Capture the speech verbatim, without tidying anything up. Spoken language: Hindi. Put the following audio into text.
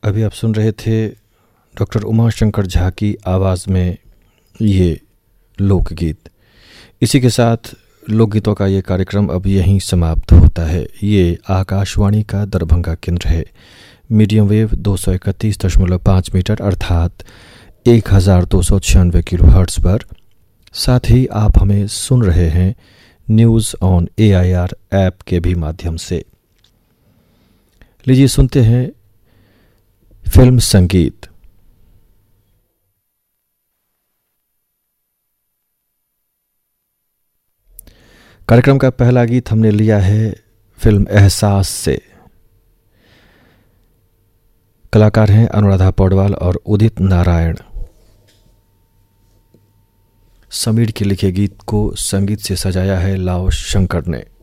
अभी आप सुन रहे थे डॉक्टर उमा शंकर झा की आवाज़ में ये लोकगीत। इसी के साथ लोकगीतों का ये कार्यक्रम अब यहीं समाप्त होता है। ये आकाशवाणी का दरभंगा केंद्र है। मीडियम वेव दो सौ इकतीस दशमलव पाँच मीटर अर्थात एक हज़ार दो सौ छियानवे किलो हर्ट्ज़ पर। साथ ही आप हमें सुन रहे हैं news on A I R app के भी माध्यम से। लीजिए सुनते हैं फिल्म संगीत। कार्यक्रम का पहला गीत हमने लिया है फिल्म एहसास से। कलाकार हैं अनुराधा पौडवाल और उदित नारायण। समीर के लिखे गीत को संगीत से सजाया है लाओ शंकर ने।